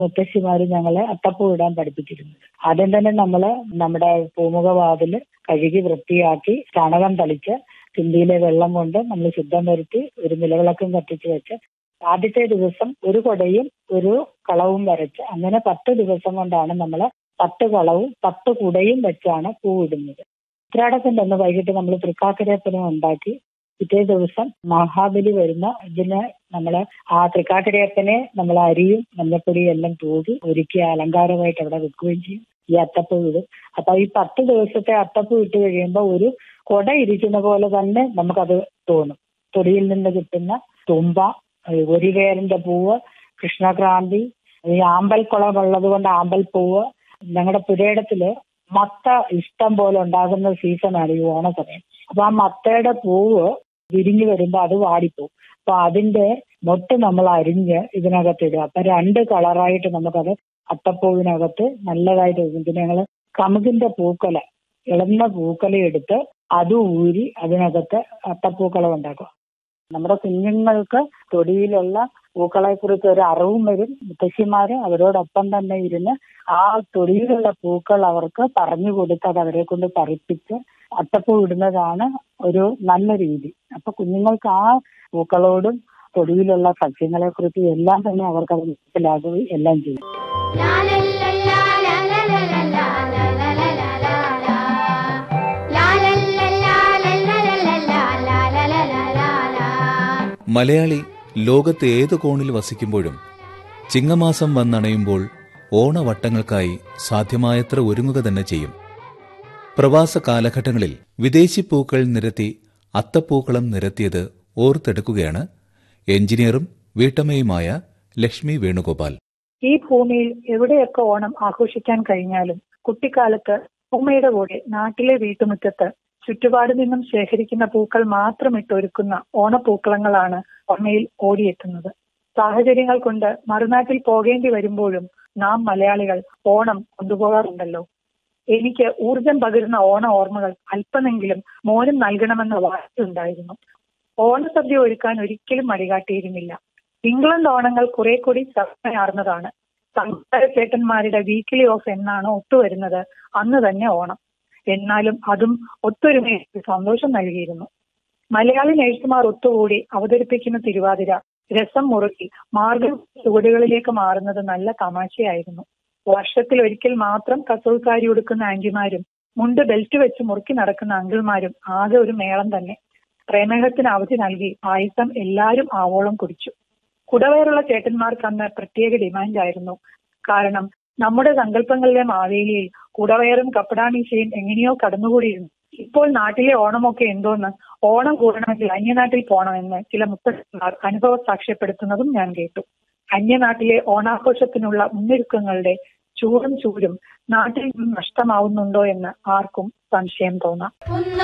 മുത്തശ്ശിമാര് ഞങ്ങളെ അത്തപ്പൂ ഇടാൻ പഠിപ്പിച്ചിരുന്നു. ആദ്യം തന്നെ നമ്മുടെ പൂമുഖവാതില് കഴുകി വൃത്തിയാക്കി ചാണകം തളിച്ച് ചിന്തിയിലെ വെള്ളം കൊണ്ട് നമ്മൾ ശുദ്ധം വരുത്തി ഒരു നിലവിളക്കും കത്തിച്ച് വെച്ച് ആദ്യത്തെ ദിവസം ഒരു കൊടയും ഒരു കളവും വരച്ച് അങ്ങനെ 10 ദിവസം കൊണ്ടാണ് നമ്മൾ 10 കളവും 10 കുടയും വെച്ചാണ് പൂവിടുന്നത്. ഉത്രാടത്തിന്റെ അന്ന് വൈകിട്ട് നമ്മൾ തൃക്കാക്കരയപ്പനെ ഉണ്ടാക്കി പിറ്റേ ദിവസം മഹാബലി വരുന്ന ഇതിന് നമ്മൾ ആ തൃക്കാക്കരയപ്പനെ നമ്മൾ അരിയും മഞ്ഞപ്പൊടിയും എല്ലാം തൂകി ഒരുക്കി അലങ്കാരമായിട്ട് അവിടെ വെക്കുകയും ചെയ്യും. ഈ അത്തപ്പൂ ഇടും. അപ്പൊ ഈ 10 ദിവസത്തെ അത്തപ്പൂ ഇട്ട് കഴിയുമ്പോൾ ഒരു കൊട ഇരിക്കുന്ന പോലെ തന്നെ നമുക്കത് തോന്നും. തൊടിയിൽ നിന്ന് കിട്ടുന്ന തുമ്പ, ഒരിവേറിന്റെ പൂവ്, കൃഷ്ണക്രാന്തി, ഈ ആമ്പൽക്കുളം ഉള്ളത് കൊണ്ട് ആമ്പൽപ്പൂവ്. ഞങ്ങളുടെ പുരയിടത്തില് മത്ത ഇഷ്ടം പോലെ ഉണ്ടാകുന്ന സീസണാണ് ഈ ഓണസമയം. അപ്പൊ ആ മത്തയുടെ പൂവ് വിരിഞ്ഞു വരുമ്പോ അത് വാടിപ്പോവും. അപ്പൊ അതിന്റെ മൊട്ട് നമ്മൾ അരിഞ്ഞ് ഇതിനകത്തിടുക. അപ്പൊ 2 കളറായിട്ട് നമുക്കത് അത്തപ്പൂവിനകത്ത് നല്ലതായിട്ട് ഇതിന് ഞങ്ങള് കമുകിന്റെ പൂക്കല, ഇളന്ന പൂക്കല എടുത്ത് അത് ഊരി അതിനകത്ത് അത്തപ്പൂക്കളം ഉണ്ടാക്കുക. നമ്മുടെ കുഞ്ഞുങ്ങൾക്ക് തൊടിയിലുള്ള പൂക്കളെ കുറിച്ച് ഒരു അറിവും വരും. മുത്തശ്ശിമാര് അവരോടൊപ്പം തന്നെ ഇരുന്ന് ആ തൊടിയിലുള്ള പൂക്കൾ അവർക്ക് പറഞ്ഞു കൊടുത്ത് അത് അവരെ കൊണ്ട് പറിപ്പിച്ച് അത്തപ്പൂ ഇടുന്നതാണ് ഒരു നല്ല രീതി. അപ്പൊ കുഞ്ഞുങ്ങൾക്ക് ആ പൂക്കളോടും തൊടിയിലുള്ള സസ്യങ്ങളെ കുറിച്ച് എല്ലാം തന്നെ അവർക്ക് അത് മനസ്സിലാകുകയും എല്ലാം ചെയ്യും. മലയാളി ലോകത്ത് ഏത് കോണിൽ വസിക്കുമ്പോഴും ചിങ്ങമാസം വന്നണയുമ്പോൾ ഓണവട്ടങ്ങൾക്കായി സാധ്യമായത്ര ഒരുങ്ങുക തന്നെ ചെയ്യും. പ്രവാസ കാലഘട്ടങ്ങളിൽ വിദേശി പൂക്കൾ നിരത്തി അത്തപ്പൂക്കളം നിരത്തിയത് ഓർത്തെടുക്കുകയാണ് എഞ്ചിനീയറും വീട്ടമ്മയുമായ ലക്ഷ്മി വേണുഗോപാൽ. ഈ ഭൂമിയിൽ എവിടെയൊക്കെ ഓണം ആഘോഷിക്കാൻ കഴിഞ്ഞാലും കുട്ടിക്കാലത്ത് ഉമ്മയുടെ കൂടെ നാട്ടിലെ വീട്ടുമുറ്റത്ത് ചുറ്റുപാട് നിന്നും ശേഖരിക്കുന്ന പൂക്കൾ മാത്രം ഇട്ടൊരുക്കുന്ന ഓണപ്പൂക്കളങ്ങളാണ് ഓർമ്മയിൽ ഓടിയെത്തുന്നത്. സാഹചര്യങ്ങൾ കൊണ്ട് മറുനാട്ടിൽ പോകേണ്ടി വരുമ്പോഴും നാം മലയാളികൾ ഓണം കൊണ്ടുപോകാറുണ്ടല്ലോ. എനിക്ക് ഊർജം പകരുന്ന ഓണ ഓർമ്മകൾ അല്പമെങ്കിലും മോനും നൽകണമെന്ന വാശിയുണ്ടായിരുന്നു. ഓണസദ്യ ഒരുക്കാൻ ഒരിക്കലും മടികാട്ടിയിരുന്നില്ല. ഇംഗ്ലണ്ട് ഓണങ്ങൾ കുറെ കൂടി ചർച്ചയാർന്നതാണ്. സംസ്കാര ചേട്ടന്മാരുടെ വീക്കിലി ഓഫ് എന്നാണ് ഒത്തുവരുന്നത് അന്ന് തന്നെ ഓണം. എന്നാലും അതും ഒത്തൊരുമയ്ക്ക് സന്തോഷം നൽകിയിരുന്നു. മലയാളി നഴ്സുമാർ ഒത്തുകൂടി അവതരിപ്പിക്കുന്ന തിരുവാതിര രസം മുറുക്കി മാർഗം ചുവടുകളിലേക്ക് മാറുന്നത് നല്ല തമാശയായിരുന്നു. വർഷത്തിൽ ഒരിക്കൽ മാത്രം കസവുകാരി ഉടുക്കുന്ന ആന്റിമാരും മുണ്ട് ബെൽറ്റ് വെച്ച് മുറുക്കി നടക്കുന്ന അങ്കിൾമാരും ആകെ ഒരു മേളം തന്നെ. പ്രേമേഹത്തിന് അവധി നൽകി പായസം എല്ലാവരും ആവോളം കുടിച്ചു. കുടവയറുള്ള ചേട്ടന്മാർക്ക് അന്ന് പ്രത്യേക ഡിമാൻഡായിരുന്നു. കാരണം നമ്മുടെ സങ്കല്പങ്ങളിലെ മാവേലിയിൽ കുടവയറും കപ്പടാമീശയും എങ്ങനെയോ കടന്നുകൂടിയിരുന്നു. ഇപ്പോൾ നാട്ടിലെ ഓണമൊക്കെ എന്തോന്ന്, ഓണം കൂടണമെങ്കിൽ അന്യനാട്ടിൽ പോകണമെന്ന് ചില മുത്തശ്ശിമാർ അനുഭവ സാക്ഷ്യപ്പെടുത്തുന്നതും ഞാൻ കേട്ടു. അന്യനാട്ടിലെ ഓണാഘോഷത്തിനുള്ള മുന്നൊരുക്കങ്ങളുടെ ചൂരും നാട്ടിൽ നിന്നും നഷ്ടമാവുന്നുണ്ടോ എന്ന് ആർക്കും സംശയം തോന്നാം.